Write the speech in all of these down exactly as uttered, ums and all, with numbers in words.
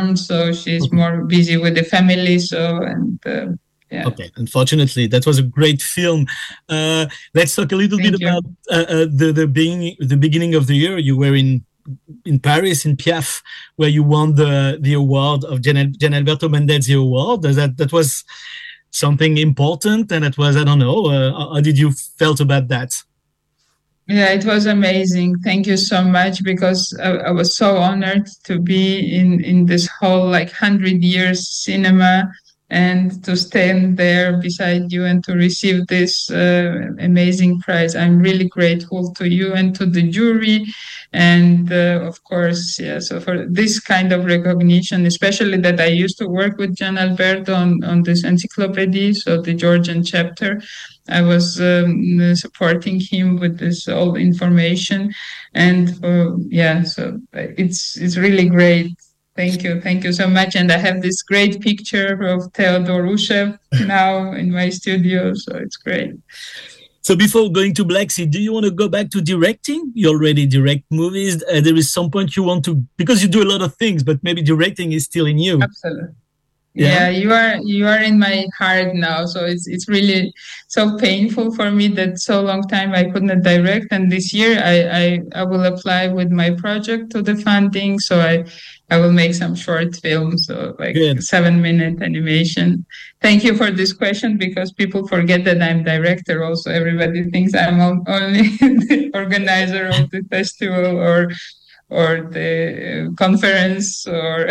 born, so she's more busy with the family. So and uh, yeah. Okay, unfortunately, that was a great film. Uh, let's talk a little Thank bit you. about uh, uh, the the beginning the beginning of the year. You were in in Paris, in Piaf, where you won the the award of Gian, Gian Alberto Mendezzi Award. That that was something important, and it was, I don't know, uh, how did you felt about that? Yeah, it was amazing. Thank you so much, because I, I was so honored to be in in this whole like hundred years cinema, and to stand there beside you and to receive this uh, amazing prize. I'm really grateful to you and to the jury, and uh, of course, yeah. So for this kind of recognition, especially that I used to work with Gian Alberto on on this encyclopedia, so the Georgian chapter. I was um, supporting him with this old information, and uh, yeah, so it's it's really great. Thank you, thank you so much. And I have this great picture of Theodor Ushev now in my studio, so it's great. So before going to Black Sea, do you want to go back to directing? You already direct movies. Uh, there is some point you want to, because you do a lot of things, but maybe directing is still in you. Absolutely. Yeah. yeah, you are you are in my heart now. So it's it's really so painful for me that so long time I could not direct. And this year I, I, I will apply with my project to the funding. So I I will make some short films, so like Good. seven minute animation. Thank you for this question, because people forget that I'm director also. Everybody thinks I'm only the organizer of the festival or or the conference or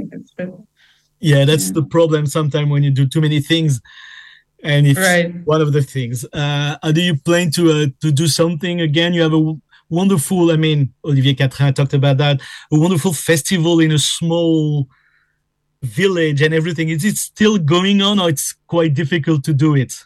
Yeah, that's the problem sometimes when you do too many things, and it's right. one of the things. Uh, how do you plan to uh, to do something again? You have a w- wonderful, I mean, Olivier Catrin talked about that, a wonderful festival in a small village and everything. Is it still going on, or it's quite difficult to do it?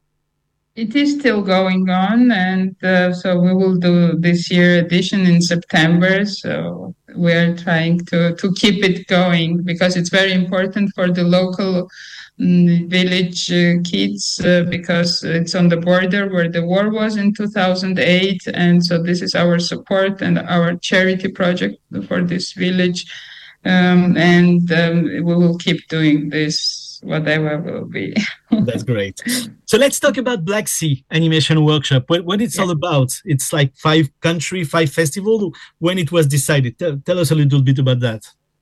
It is still going on, and uh, so we will do this year edition in September. So we are trying to, to keep it going, because it's very important for the local um, village uh, kids, uh, because it's on the border where the war was in two thousand eight. And so this is our support and our charity project for this village. Um, and um, we will keep doing this, whatever will be. That's great. So let's talk about Black Sea Animation Workshop. What, what it's yeah. all about? It's like five country, five festival. When it was decided, tell, tell us a little bit about that.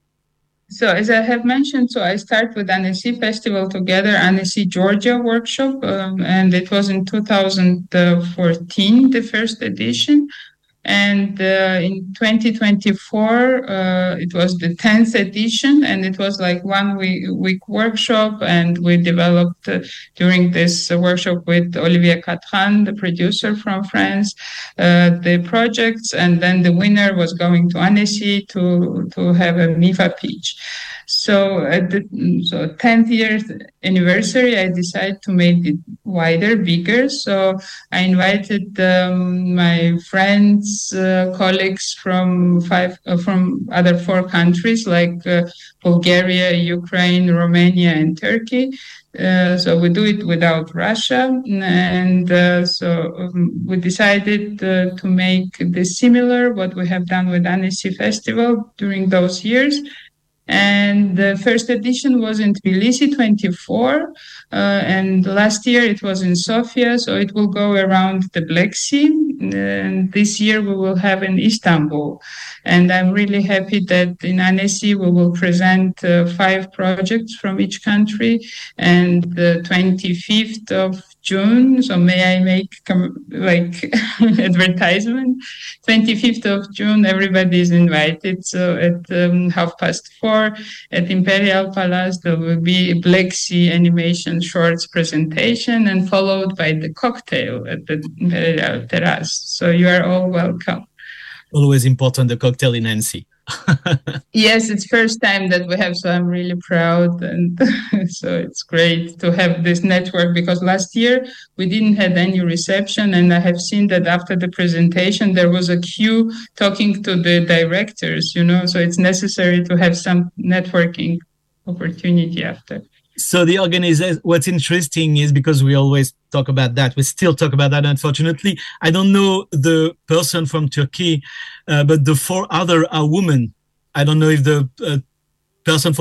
So as I have mentioned, so I start with Annecy Festival together, Annecy Georgia Workshop, um, and it was in two thousand fourteen, the first edition. And uh, in twenty twenty-four, uh, it was the tenth edition, and it was like one week, week workshop. And we developed uh, during this uh, workshop with Olivier Catrin, the producer from France, uh, the projects. And then the winner was going to Annecy to, to have a M I F A pitch. So at the so tenth year anniversary, I decided to make it wider, bigger. So I invited um, my friends, uh, colleagues from five, uh, from other four countries like uh, Bulgaria, Ukraine, Romania, and Turkey. Uh, so we do it without Russia, and uh, so um, we decided uh, to make this similar what we have done with Annecy Festival during those years. And the first edition was in Tbilisi, twenty-four, uh, and last year it was in Sofia, so it will go around the Black Sea. And this year we will have in Istanbul. And I'm really happy that in Annecy we will present uh, five projects from each country. And the twenty-fifth of June, so may I make com- like advertisement? twenty-fifth of June, everybody is invited. So at um, half past four at Imperial Palace, there will be a Black Sea animation shorts presentation, and followed by the cocktail at the Imperial Terrace. So you are all welcome. Always important, the cocktail in Annecy. Yes, it's first time that we have, so I'm really proud, and so it's great to have this network, because last year we didn't have any reception, and I have seen that after the presentation there was a queue talking to the directors, you know, so it's necessary to have some networking opportunity after. So the organization, what's interesting is, because we always talk about that, we still talk about that, unfortunately. I don't know the person from Turkey, uh, but the four other are women. I don't know if the uh, person from